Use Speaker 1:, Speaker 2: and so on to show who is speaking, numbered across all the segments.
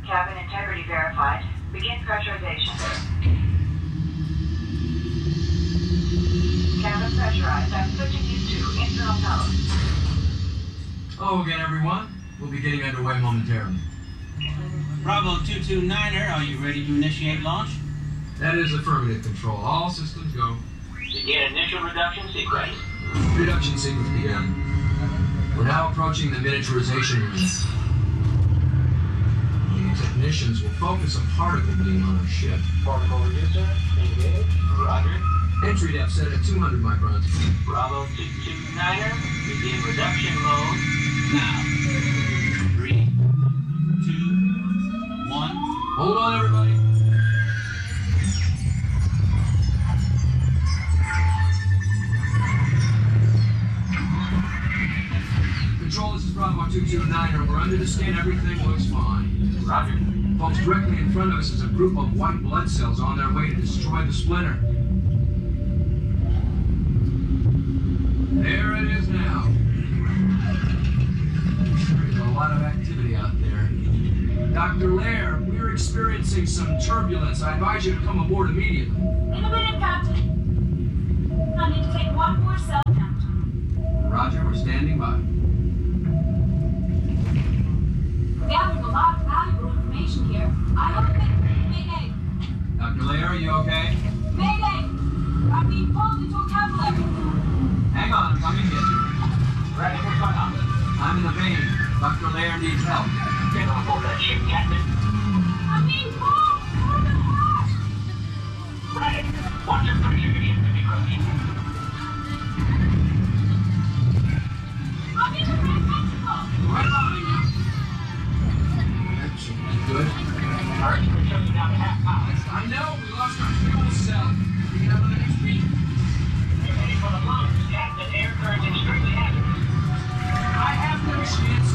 Speaker 1: Cabin integrity verified. Begin pressurization. Cabin pressurized. I'm switching you to internal power.
Speaker 2: Hello again, everyone. We'll be getting underway momentarily.
Speaker 3: Bravo 229er, are you ready to initiate launch?
Speaker 2: That is affirmative, Control. All systems go.
Speaker 4: Begin initial reduction sequence.
Speaker 2: Reduction sequence begun. We're now approaching the miniaturization room. The technicians will focus a particle beam on our ship.
Speaker 4: Particle reducer, engage. Roger.
Speaker 2: Entry depth set at 200 microns.
Speaker 4: Bravo 229er, begin reduction mode.
Speaker 3: Now. 3, 2, 1.
Speaker 2: Hold on, everybody. Control, this is Bravo 229er. We're under the skin. Everything looks fine.
Speaker 4: Roger.
Speaker 2: Folks, directly in front of us is a group of white blood cells on their way to destroy the splinter. There it is now. There's a lot of activity out there. Dr. Lair, we're experiencing some turbulence. I advise you to come aboard immediately.
Speaker 5: In a minute, Captain. I need to take one more cell count.
Speaker 2: Roger, we're standing by.
Speaker 5: Gathering a lot of valuable information here. I have a Mayday.
Speaker 2: Dr. Lair, are you okay?
Speaker 5: Mayday! I'm being pulled into a capillary.
Speaker 2: Hang on, I'm coming to you.
Speaker 4: Ready, what's going on?
Speaker 2: I'm in the vein. Dr. Lair needs help.
Speaker 4: Get on board that ship, Captain.
Speaker 5: I'm being pulled toward the heart.
Speaker 4: Ready. Watch your pressure, your ship to be crushed.
Speaker 5: I'm in the red ventricle.
Speaker 2: Right behind you. That should be good.
Speaker 4: Alright, we're shutting down to half power.
Speaker 2: I know, we lost our fuel cell. We can have another speed.
Speaker 4: You're heading for the lungs, Captain. Air current's extremely hazardous.
Speaker 2: I have no chance.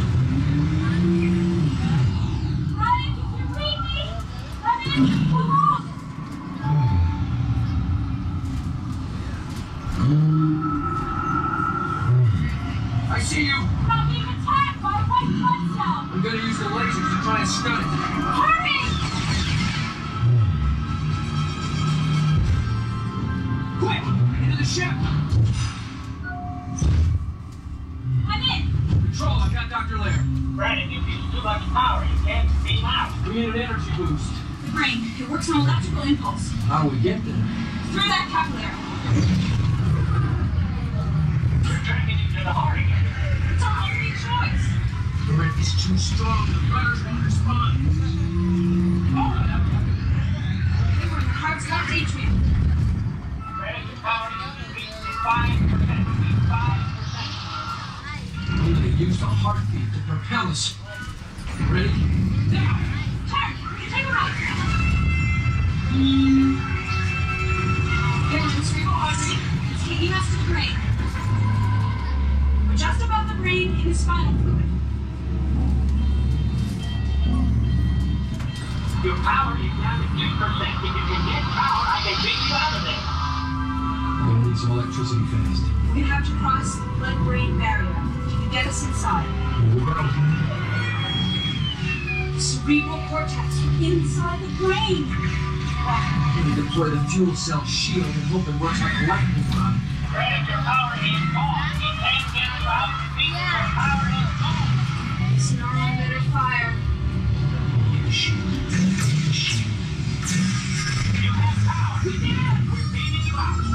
Speaker 5: Ryan, can you read me? I'm in. Come on.
Speaker 2: I see you.
Speaker 5: I'm being attacked by a white blood cell.
Speaker 2: I'm going to use the lasers to try and stun it.
Speaker 5: Hurry!
Speaker 2: Quick! Into the ship!
Speaker 5: I'm in.
Speaker 2: Control, I've got Dr. Lair.
Speaker 4: Brandon, you've used too much power. You can't beam out.
Speaker 2: We need an energy boost.
Speaker 5: The brain. It works on electrical impulse.
Speaker 2: How do we get there?
Speaker 5: Through that capillary.
Speaker 4: You're tracking into the heart again.
Speaker 5: It's our only choice.
Speaker 2: The rate is too strong. The runners won't respond.
Speaker 5: They were in the heart's left atrium.
Speaker 4: Brandon, power is 5%. 5%.
Speaker 2: We need to use the heartbeat to propel us. Ready? Now!
Speaker 5: Turn. Take a right. There's the cerebral artery. It's taking us to the brain. We're just above the brain in the spinal fluid.
Speaker 4: Your power is down to 2%. If you can get power, I can beat you out of there.
Speaker 2: We're going to need some electricity fast.
Speaker 5: We have to cross the blood-brain barrier. Can you get us inside?
Speaker 2: Here we go.
Speaker 5: Cerebral cortex inside the brain.
Speaker 2: We deploy the fuel cell shield and hope it works like a lightning rod.
Speaker 4: Brandon, your power is gone. You can't get it out. Your power is gone.
Speaker 5: Snarl better fire.
Speaker 4: You have power. We did it. We're beaming you out.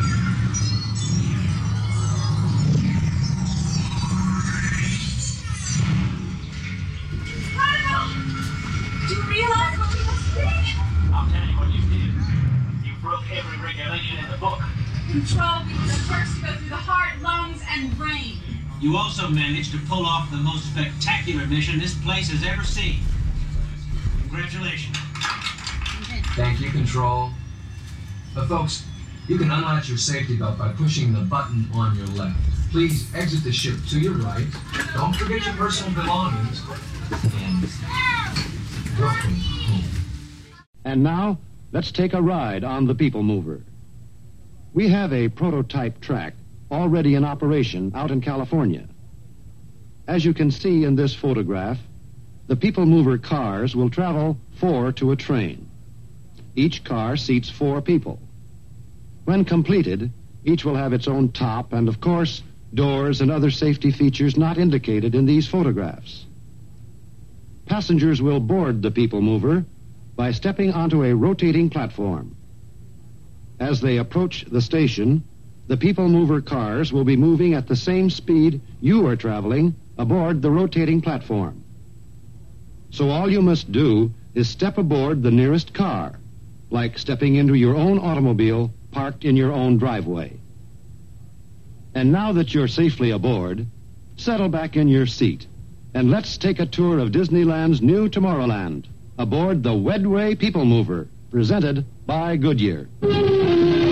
Speaker 5: Do you realize what we must be?
Speaker 4: I'll tell you what you did. You broke every regulation in the book.
Speaker 5: Control, we were the first to go through the heart, lungs, and brain.
Speaker 3: You also managed to pull off the most spectacular mission this place has ever seen. Congratulations.
Speaker 2: Thank you, Control. Folks, you can unlatch your safety belt by pushing the button on your left. Please exit the ship to your right. Don't forget your personal belongings. And welcome home.
Speaker 6: And now, let's take a ride on the People Mover. We have a prototype track already in operation out in California. As you can see in this photograph, the People Mover cars will travel 4 to a train. Each car seats 4 people. When completed, each will have its own top and, of course, doors and other safety features not indicated in these photographs. Passengers will board the People Mover by stepping onto a rotating platform. As they approach the station, the People Mover cars will be moving at the same speed you are traveling aboard the rotating platform. So all you must do is step aboard the nearest car, like stepping into your own automobile parked in your own driveway. And now that you're safely aboard, settle back in your seat and let's take a tour of Disneyland's new Tomorrowland aboard the Wedway People Mover, presented by Goodyear.